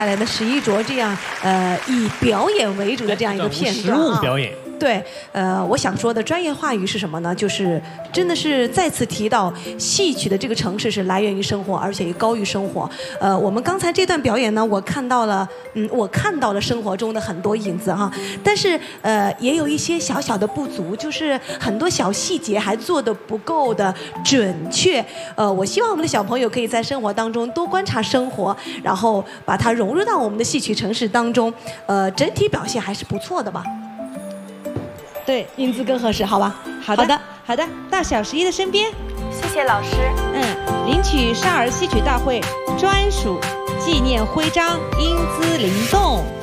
带来的11着这样以表演为主的这样一个片段实物表演。 对，我想说的专业话语是什么呢？就是真的是再次提到戏曲的这个城市是来源于生活，而且也高于生活。我们刚才这段表演呢，我看到了生活中的很多影子哈，但是也有一些小小的不足，就是很多小细节还做得不够的准确。我希望我们的小朋友可以在生活当中多观察生活，然后把它融入到我们的戏曲城市当中。整体表现还是不错的吧。对，英姿更合适，好吧？ 好的，到小11的身边， 谢谢老师。 领取少儿戏曲大会专属纪念徽章，英姿灵动。